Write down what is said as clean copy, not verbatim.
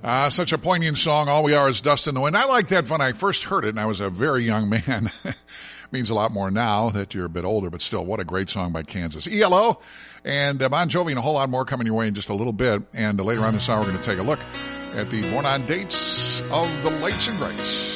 Such a poignant song. All we are is dust in the wind. I liked that when I first heard it, and I was a very young man. Means a lot more now that you're a bit older, but still, what a great song by Kansas. ELO and Bon Jovi and a whole lot more coming your way in just a little bit. And later on this hour, we're going to take a look at the born-on dates of the lights and greats.